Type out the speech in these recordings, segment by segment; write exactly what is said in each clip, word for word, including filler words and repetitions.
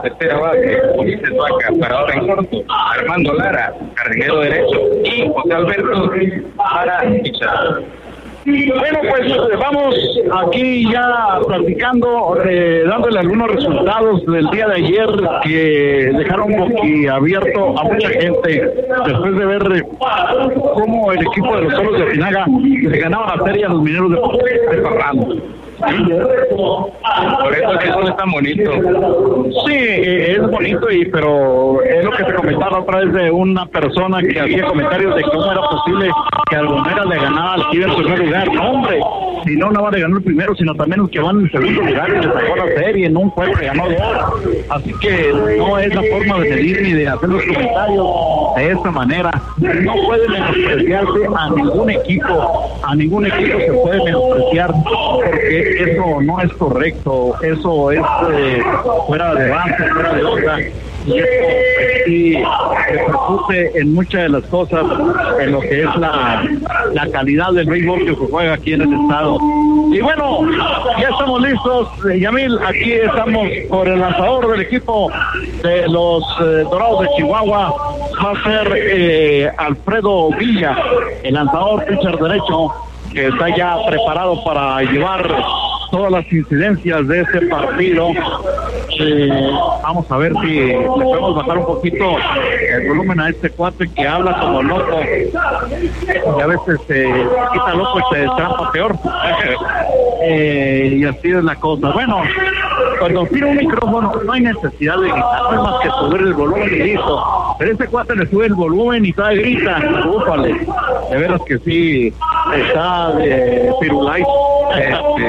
tercera base, Ulises Vaca, parador en corto, Armando Lara, carrilero derecho, y José Alberto para pitcher. Bueno, pues vamos aquí ya platicando, eh, dándole algunos resultados del día de ayer que dejaron boquiabierto a mucha gente después de ver cómo el equipo de los Toros de Ojinaga le ganaba la serie a los Mineros de, de Parrando. Por eso que eso es tan bonito. Sí, es bonito, y pero es lo que te comentaba otra vez de una persona que hacía comentarios de cómo era posible que Algonera le ganara al Kiber en primer lugar. No, hombre, si no, no va a ganar el primero, sino también los que van en el segundo lugar, y le sacó la serie en un juego que ganó dos. Así que no es la forma de medir ni de hacer los comentarios de esta manera. No puede menospreciarse a ningún equipo, a ningún equipo se puede menospreciar, porque eso no es correcto, eso es eh, fuera de base, fuera de onda, y eso pues, sí repercute en muchas de las cosas, en lo que es la, la calidad del béisbol que se juega aquí en el estado. Y bueno, ya estamos listos, Yamil, aquí estamos por el lanzador del equipo de los eh, Dorados de Chihuahua, va a ser eh, Alfredo Villa, el lanzador pitcher derecho, que está ya preparado para llevar todas las incidencias de este partido. Eh, vamos a ver si le podemos bajar un poquito el volumen a este cuate que habla como loco, y a veces se eh, quita loco y se trampa peor. eh, y así es la cosa. Bueno, cuando tira un micrófono no hay necesidad de gritar, no hay más que subir el volumen y listo. Pero este cuate le sube el volumen y todavía grita. Úpale, de veras que sí está de Firulais. Este,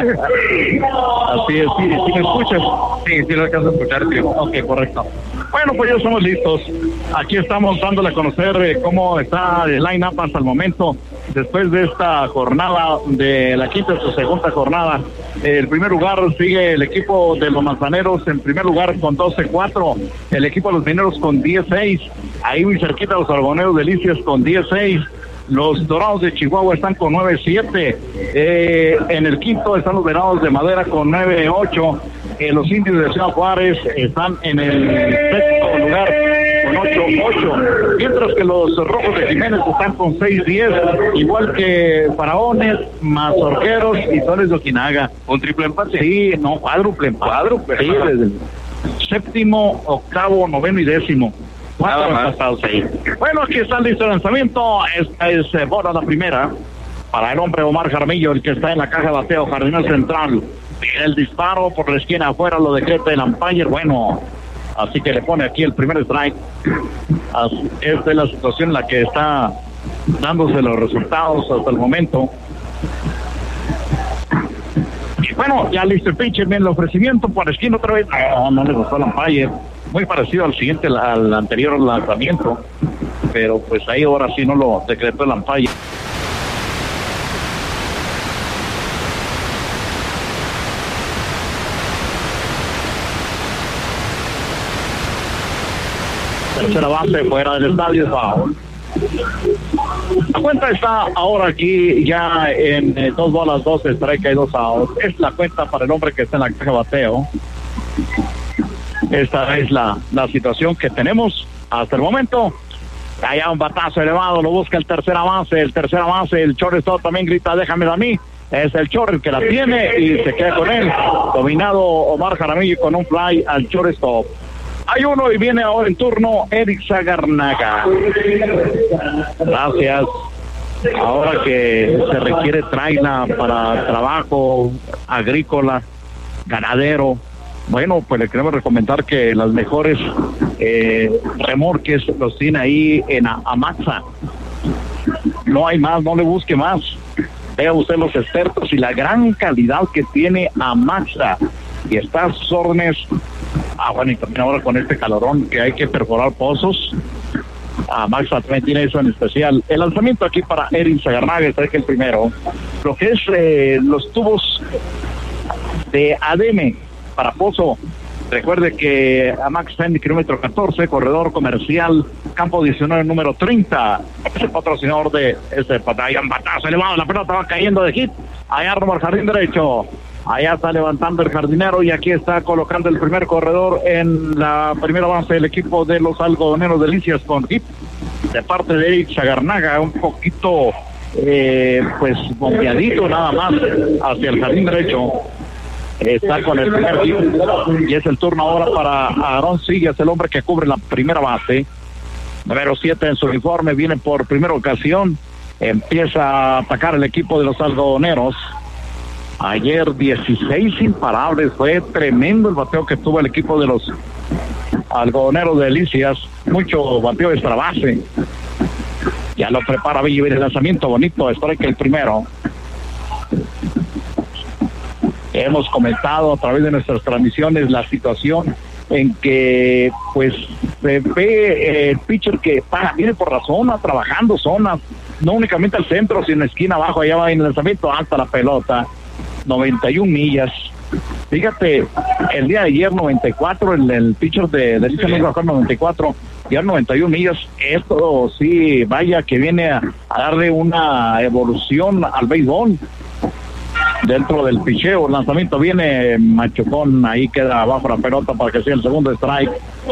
así es, sí, ¿sí me escuchas? Sí, sí lo alcanzo a escuchar, tío. Ok, correcto. Bueno, pues ya estamos listos. Aquí estamos dándole a conocer eh, cómo está el line-up hasta el momento, después de esta jornada, de la quinta o segunda jornada. Eh, el primer lugar sigue el equipo de los Manzaneros, en primer lugar con doce cuatro, el equipo de los Mineros con diez seis, ahí muy cerquita los Argoneros Delicias con diez seis, los Dorados de Chihuahua están con nueve siete, eh, en el quinto están los Venados de Madera con nueve ocho, eh, los Indios de Ciudad Juárez están en el sexto lugar con ocho ocho, mientras que los Rojos de Jiménez están con seis diez, igual que Faraones, Mazorqueros y Soles de Ojinaga. ¿Un triple empate? Sí, no, cuádruple empate. Cuádruple. Sí, desde el séptimo, octavo, noveno y décimo. Nada más. Pasados ahí. Bueno, aquí está listo el lanzamiento. Esta es eh, bola la primera para el hombre Omar Jaramillo, el que está en la caja de bateo, jardinero central. El disparo por la esquina afuera lo decreta el umpire. Bueno, así que le pone aquí el primer strike. Así, esta es la situación en la que está dándose los resultados hasta el momento. Y bueno, ya listo el pitcher, bien el ofrecimiento por la esquina otra vez. No, no le gustó el umpire. Muy parecido al siguiente, al anterior lanzamiento, pero pues ahí ahora sí no lo decretó el umpire. Tercera base fuera del estadio, foul. La cuenta está ahora aquí ya en eh, dos bolas, dos strike y dos outs. Es la cuenta para el hombre que está en la caja de bateo. Esta es la, la situación que tenemos hasta el momento. Allá un batazo elevado, lo busca el tercera base, el tercera base, el shortstop también grita, déjamela a mí. Es el short el que la tiene y se queda con él. Dominado Omar Jaramillo con un fly al shortstop. Hay uno y viene ahora en turno Eric Zagarnaga. Gracias. Ahora que se requiere traila para trabajo agrícola, ganadero, bueno, pues le queremos recomendar que las mejores eh, remorques los tiene ahí en Amaxa. No hay más, no le busque más. Vea usted los expertos y la gran calidad que tiene Amaxa. Y está a sus órdenes. Ah, bueno, y también ahora con este calorón que hay que perforar pozos. Amaxa también tiene eso en especial. El lanzamiento aquí para Eric Zagarnaga, está aquí el primero. Lo que es eh, los tubos de A D M para pozo. Recuerde que Amax está en el kilómetro catorce, corredor comercial, campo diecinueve, número treinta. Es el patrocinador de este batallón. Batazo elevado, la pelota va cayendo de hit. Allá rumbo al jardín derecho. Allá está levantando el jardinero y aquí está colocando el primer corredor en la primera base del equipo de los algodoneros Delicias con hit de parte de Eric Zagarnaga, un poquito eh, pues bombeadito nada más hacia el jardín derecho. Está con el primer hit y es el turno ahora para Aarón Sillas, el hombre que cubre la primera base. Número siete en su uniforme, viene por primera ocasión, empieza a atacar el equipo de los algodoneros. Ayer dieciséis imparables, fue tremendo el bateo que tuvo el equipo de los algodoneros de Delicias, mucho bateo de extra base. Ya lo prepara Villa, viene el lanzamiento bonito, strike el primero. Hemos comentado a través de nuestras transmisiones la situación en que pues se ve el pitcher que para, viene por la zona, trabajando zonas, no únicamente al centro, sino esquina abajo, allá va en el lanzamiento, alta la pelota, noventa y una millas. Fíjate, el día de ayer noventa y cuatro, el, el pitcher de Delicias noventa y cuatro, ya noventa y una millas. Esto sí, vaya que viene a, a darle una evolución al béisbol dentro del picheo. El lanzamiento viene machucón, ahí queda abajo la pelota para que sea el segundo strike.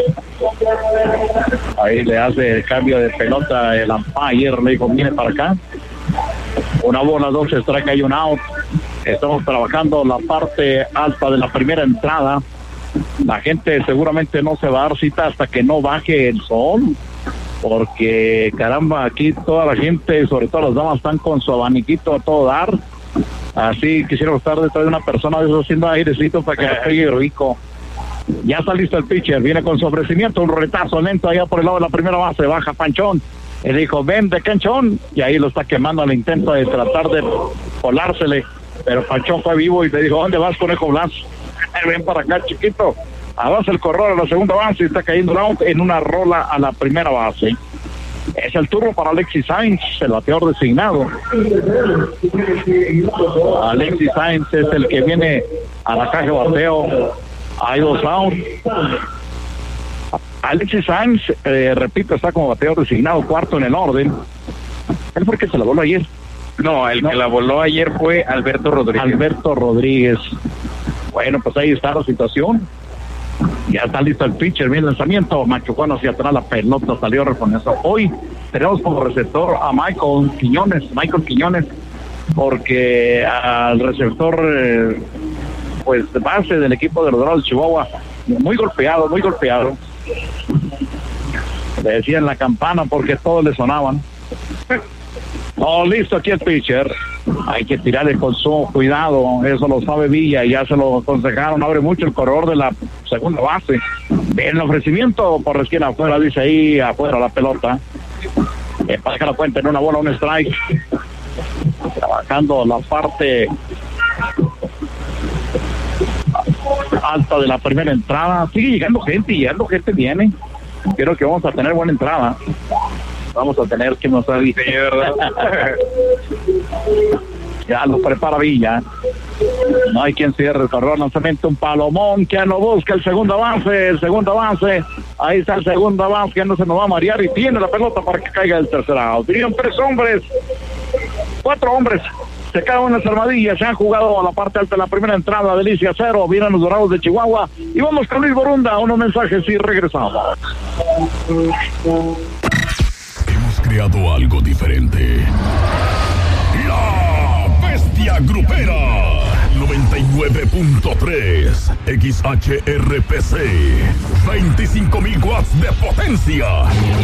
Ahí le hace el cambio de pelota el umpire, le dijo viene para acá. Una bola, dos strike, hay un out. Estamos trabajando la parte alta de la primera entrada. La gente seguramente no se va a dar cita hasta que no baje el sol, porque caramba, aquí toda la gente, sobre todo las damas, están con su abaniquito a todo dar. Así quisiera estar detrás de una persona de esos haciendo airecito para que le pegue rico. Ya está listo el pitcher, viene con su ofrecimiento, un retazo lento allá por el lado de la primera base, baja Panchón. Él dijo, ven de canchón, y ahí lo está quemando al intento de tratar de colársele, pero Panchón fue vivo y le dijo, ¿dónde vas, Conejo Blas? Ven para acá, chiquito. Avanza el corredor a la segunda base y está cayendo el out en una rola a la primera base. Es el turno para Alexis Sainz, el bateador designado. Alexis Sainz es el que viene a la caja de bateo. Hay dos outs. Alexis Sainz, eh, repito, está como bateador designado, cuarto en el orden. Él fue el que se la voló ayer. No, el no. que la voló ayer fue Alberto Rodríguez. Alberto Rodríguez. Bueno, pues ahí está la situación. Ya está listo el pitcher, bien lanzamiento, machucón hacia atrás, la pelota salió reponeso. Hoy tenemos como receptor a Michael Quiñones, Michael Quiñones, porque al receptor, eh, pues de base del equipo de los Dorados de Chihuahua, muy golpeado, muy golpeado. Le decían la campana porque todos le sonaban. Oh, listo aquí el pitcher. Hay que tirarle con su cuidado, eso lo sabe Villa, ya se lo aconsejaron, abre mucho el corredor de la segunda base. En el ofrecimiento por la esquina afuera, dice ahí afuera la pelota. Eh, para que la cuenta en una bola, un strike. Trabajando la parte alta de la primera entrada. Sigue llegando gente, llegando gente viene. Creo que vamos a tener buena entrada. Vamos a tener que nos avise, ¿verdad? Ya lo prepara Villa. No hay quien cierre el corredor, lanzamiento, un palomón que lo busca el segundo avance, el segundo avance. Ahí está el segundo avance, que no se nos va a marear y tiene la pelota para que caiga el tercer out. Dirían tres hombres, cuatro hombres. Se caen unas armadillas, se han jugado a la parte alta de la primera entrada, Delicia cero, vienen los Dorados de Chihuahua. Y vamos con Luis Borunda, unos mensajes y regresamos. Creado algo diferente. La Bestia Grupera noventa y nueve punto tres X H R P C, veinticinco mil watts de potencia.